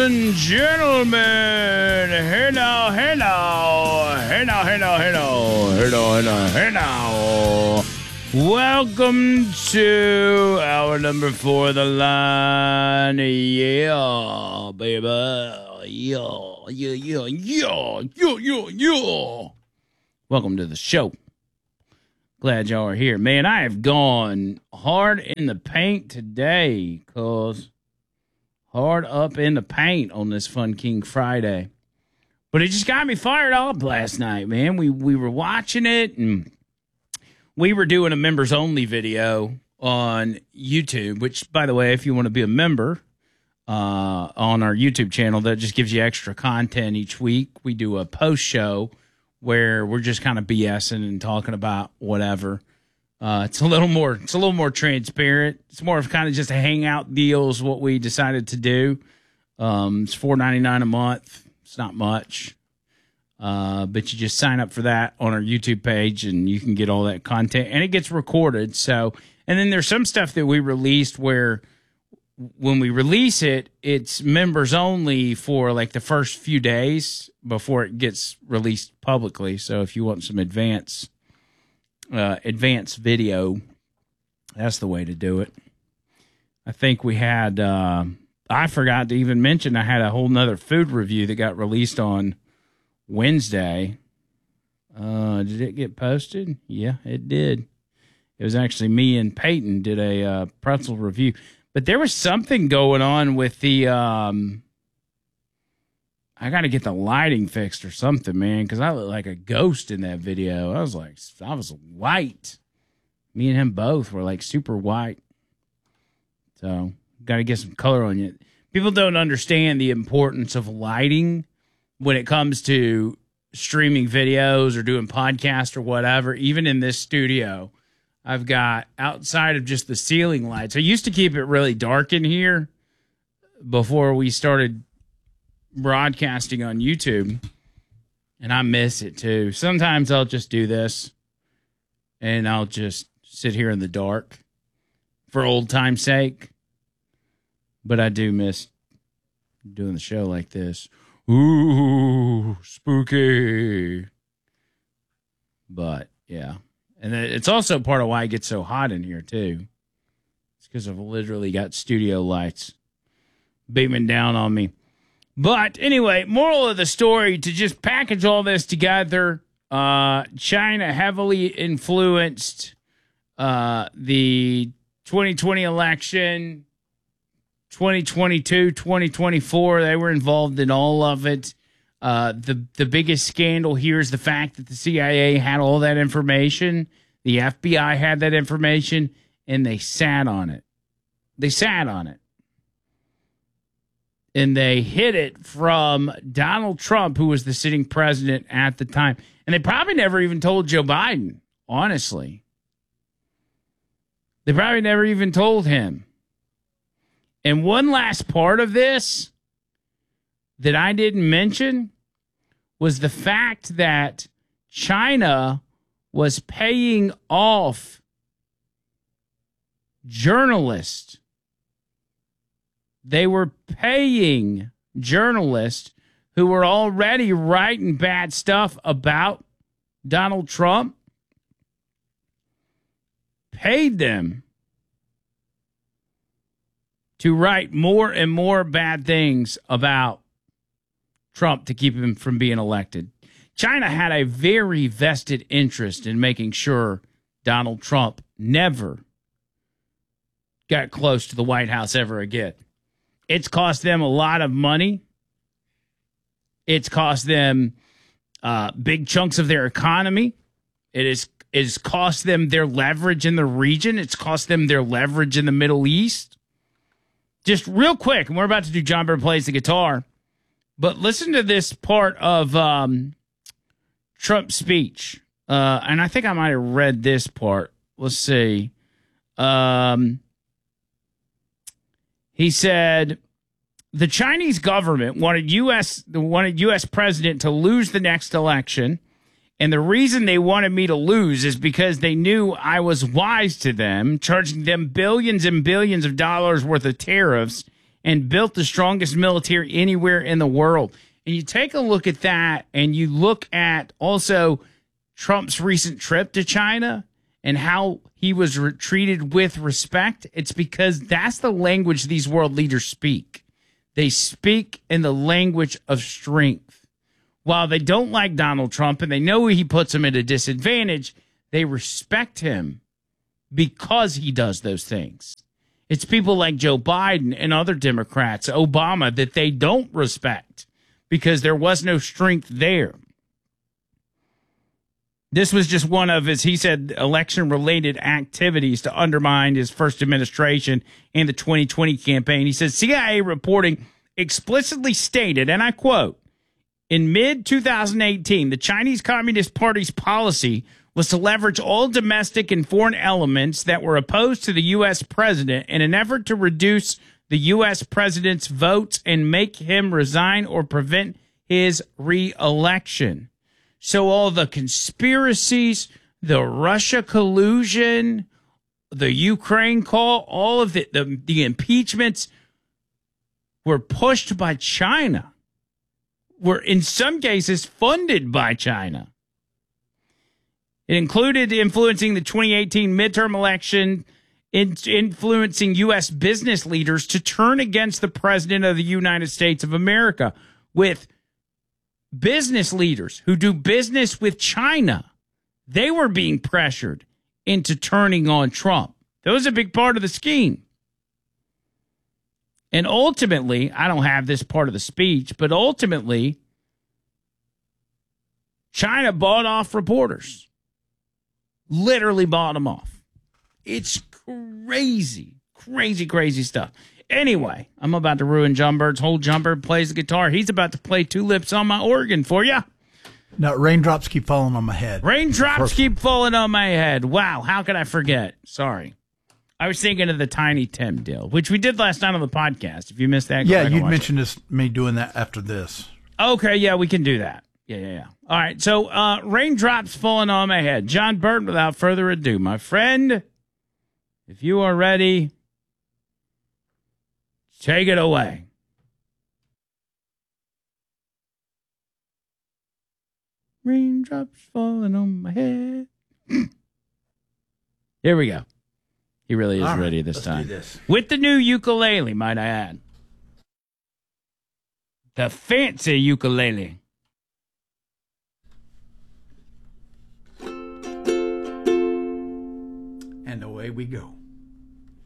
and gentlemen, hey now, hey now, hey now, hey now, hey now, hey now, hey now, hey now. Welcome to hour number 4 of the line. Yeah, baby. Yeah. Welcome to the show. Glad y'all are here. Man, I have gone hard in the paint today, cause hard up in the paint on this Fun King Friday. But it just got me fired up last night, man. We were watching it, and we were doing a members-only video on YouTube, which, by the way, if you want to be a member on our YouTube channel, that just gives you extra content each week. We do a post-show where we're just kind of BSing and talking about whatever. It's a little more transparent. It's more of kind of just a hangout deal is what we decided to do. It's $4.99 a month. It's not much. But you just sign up for that on our YouTube page and you can get all that content, and it gets recorded. So, and then there's some stuff that we released where when we release it, it's members only for like the first few days before it gets released publicly. So if you want some advanced video, that's the way to do it. I think we had, I forgot to even mention, I had a whole nother food review that got released on Wednesday. Did it get posted? Yeah, it did. It was actually me and Peyton did a pretzel review. But there was something going on with the, I got to get the lighting fixed or something, man, because I look like a ghost in that video. I was white. Me and him both were like super white. So, got to get some color on you. People don't understand the importance of lighting when it comes to streaming videos or doing podcasts or whatever. Even in this studio, I've got, outside of just the ceiling lights, I used to keep it really dark in here before we started broadcasting on YouTube, and I miss it too. Sometimes I'll just do this and I'll just sit here in the dark for old time's sake, but I do miss doing the show like this. Ooh, spooky. But yeah, and it's also part of why it gets so hot in here too. It's because I've literally got studio lights beaming down on me. But anyway, moral of the story, to just package all this together, China heavily influenced the 2020 election, 2022, 2024. They were involved in all of it. The biggest scandal here is the fact that the CIA had all that information, the FBI had that information, and they sat on it. And they hid it from Donald Trump, who was the sitting president at the time. And they probably never even told Joe Biden, honestly. They probably never even told him. And one last part of this that I didn't mention was the fact that China was paying off journalists. They were paying journalists who were already writing bad stuff about Donald Trump, paid them to write more and more bad things about Trump to keep him from being elected. China had a very vested interest in making sure Donald Trump never got close to the White House ever again. It's cost them a lot of money. It's cost them big chunks of their economy. It has cost them their leverage in the region. It's cost them their leverage in the Middle East. Just real quick, and we're about to do John Bird Plays the Guitar, but listen to this part of Trump's speech. And I think I might have read this part. Let's see. He said, the Chinese government wanted U.S. president to lose the next election, and the reason they wanted me to lose is because they knew I was wise to them, charging them billions and billions of dollars worth of tariffs and built the strongest military anywhere in the world. And you take a look at that, and you look at also Trump's recent trip to China and how he was treated with respect. It's because that's the language these world leaders speak. They speak in the language of strength. While they don't like Donald Trump and they know he puts them at a disadvantage, they respect him because he does those things. It's people like Joe Biden and other Democrats, Obama, that they don't respect because there was no strength there. This was just one of, as he said, election-related activities to undermine his first administration and the 2020 campaign. He says CIA reporting explicitly stated, and I quote, in mid-2018, the Chinese Communist Party's policy was to leverage all domestic and foreign elements that were opposed to the U.S. president in an effort to reduce the U.S. president's votes and make him resign or prevent his re-election. So all the conspiracies, the Russia collusion, the Ukraine call, all of the impeachments were pushed by China, were in some cases funded by China. It included influencing the 2018 midterm election, influencing U.S. business leaders to turn against the president of the United States of America, with business leaders who do business with China. They were being pressured into turning on Trump. That was a big part of the scheme. And ultimately, I don't have this part of the speech, but ultimately, China bought off reporters. Literally bought them off. It's crazy, crazy, crazy stuff. Anyway, I'm about to ruin John Bird's whole. John Bird plays the guitar. He's about to play Tulips on My Organ for you. No, raindrops keep falling on my head. Raindrops keep falling on my head. Wow, how could I forget? Sorry. I was thinking of the Tiny Tim deal, which we did last night on the podcast. If you missed that, yeah, you'd mentioned me doing that after this. Okay, yeah, we can do that. Yeah. All right, so raindrops falling on my head. John Bird, without further ado, my friend, if you are ready, take it away. Raindrops falling on my head. Here we go. He really is ready this time. With the new ukulele, might I add. The fancy ukulele. And away we go.